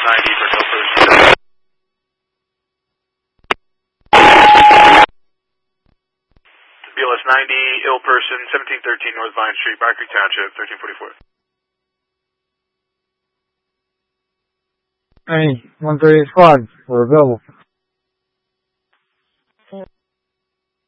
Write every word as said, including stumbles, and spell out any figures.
ninety for an ill person. B L S ninety, ill person, seventeen thirteen North Vine Street, Barker Township, thirteen forty-four. Any one thirty-eight squad, we're available.